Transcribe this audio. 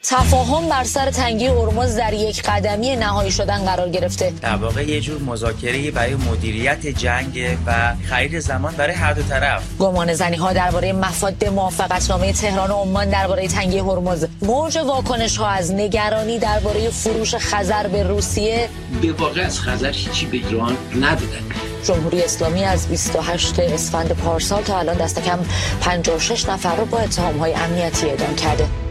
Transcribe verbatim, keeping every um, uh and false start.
تفاهم بر سر تنگی هرمز در یک قدمی نهایی شدن قرار گرفته. در واقع یه جور مذاکره برای مدیریت جنگ و خرید زمان برای هر دو طرف. گمانه‌زنی‌ها درباره مفاد موافقتنامه تهران و عمان درباره تنگی هرمز، موج واکنش‌ها از نگرانی درباره فروش خزر به روسیه. به واقع از خزر هیچی به ایران ندادن. جمهوری اسلامی از بیست و هشتم اسفند پارسال تا الان دست کم پنجاه و شش نفر رو با اتهام‌های امنیتی اعدام کرده.